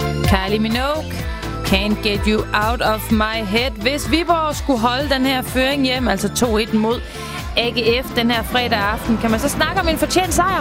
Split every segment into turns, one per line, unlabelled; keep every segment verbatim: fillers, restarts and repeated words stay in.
Kylie Minogue, Can't Get You Out of My Head. Hvis Viborg skulle holde den her føring hjem, altså to et mod A G F den her fredag aften, kan man så snakke om en fortjent sejr?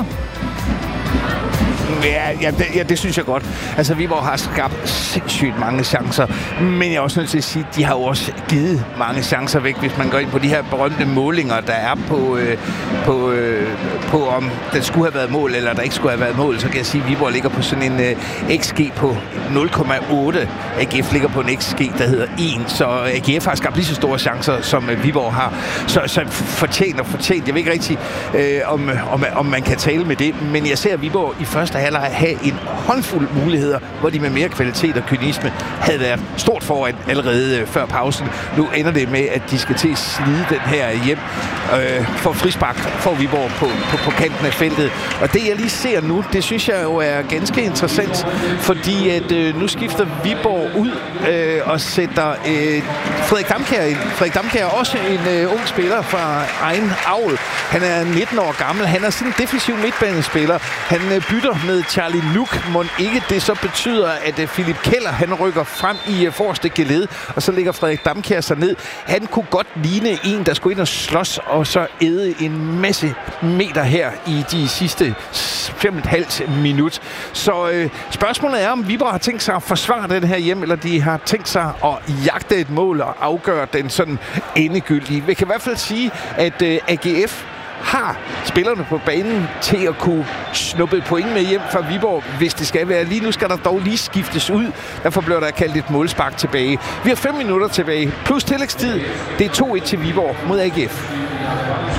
Ja, ja, det, ja, det synes jeg godt. Altså, Viborg har skabt sindssygt mange chancer, men jeg er også nødt til at sige, at de har jo også givet mange chancer væk, hvis man går ind på de her berømte målinger, der er på, øh, på, øh, på om der skulle have været mål, eller der ikke skulle have været mål, så kan jeg sige, at Viborg ligger på sådan en øh, X G på nul komma otte. A G F ligger på en X G, der hedder en, så A G F har skabt lige så store chancer, som øh, Viborg har. Så, så fortjent og fortjent. Jeg ved ikke rigtig, øh, om, om, om man kan tale med det, men jeg ser Viborg i første halvleg have en håndfuld muligheder, hvor de med mere kvalitet og kynisme havde været stort foran allerede øh, før pausen. Nu ender det med, at de skal til at slide den her hjem øh, for frispark for Viborg på, på, på kanten af feltet. Og det, jeg lige ser nu, det synes jeg jo er ganske interessant, fordi at øh, nu skifter Viborg ud øh, og sætter øh, Frederik Damkjær ind. Frederik Damkjær er også en øh, ung spiller fra egen avl. Han er nitten år gammel. Han er sådan en defensiv midtbanespiller. Han øh, bytter med Charlie Luke. Må ikke det så betyder, at uh, Philip Keller, han rykker frem i uh, forreste geled, og så ligger Frederik Damkjær sig ned. Han kunne godt ligne en, der skulle ind og slås, og så æde en masse meter her i de sidste fem og et halvt minut. Så uh, spørgsmålet er, om Viborg har tænkt sig at forsvare den her hjem, eller de har tænkt sig at jagte et mål og afgøre den sådan endegyldige. Vi kan i hvert fald sige, at uh, A G F har spillerne på banen til at kunne snuppe point med hjem fra Viborg, hvis det skal være. Lige nu skal der dog lige skiftes ud. Derfor bliver der kaldt et målspark tilbage. Vi har fem minutter tilbage, plus tillægstid. Det er to et til Viborg mod A G F.